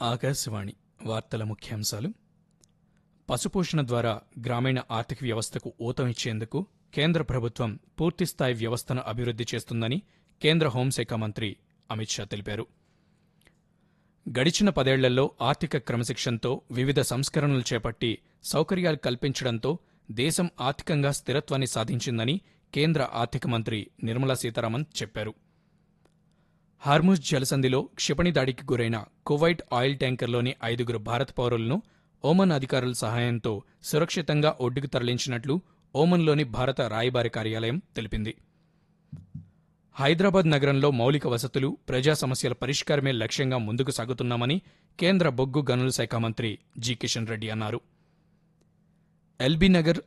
ఆకాశవాణి వార్తల ముఖ్యాంశాలు. పశుపోషణ ద్వారా గ్రామీణ ఆర్థిక వ్యవస్థకు ఊతం ఇచ్చేందుకు కేంద్ర ప్రభుత్వం పూర్తిస్థాయి వ్యవస్థను అభివృద్ధి చేస్తుందని కేంద్ర హోంశాఖ మంత్రి అమిత్ షా తెలిపారు. గడిచిన 10 ఏళ్లలో ఆర్థిక క్రమశిక్షణతో వివిధ సంస్కరణలు చేపట్టి సౌకర్యాలు కల్పించడంతో దేశం ఆర్థికంగా స్థిరత్వాన్ని సాధించిందని కేంద్ర ఆర్థిక మంత్రి నిర్మలా సీతారామన్ చెప్పారు. హార్ముజ్ జలసంధిలో క్షిపణి దాడికి గురైన కువైట్ ఆయిల్ ట్యాంకర్లోని 5 భారత పౌరులను ఓమన్ అధికారుల సహాయంతో సురక్షితంగా ఒడ్డుకు తరలించినట్లు ఓమన్లోని భారత రాయబారి కార్యాలయం తెలిపింది. హైదరాబాద్ నగరంలో మౌలిక వసతులు, ప్రజా సమస్యల పరిష్కారమే లక్ష్యంగా ముందుకు సాగుతున్నామని కేంద్ర బొగ్గు గనుల శాఖ మంత్రి జి. కిషన్ రెడ్డి అన్నారు. ఎల్బీ నగర్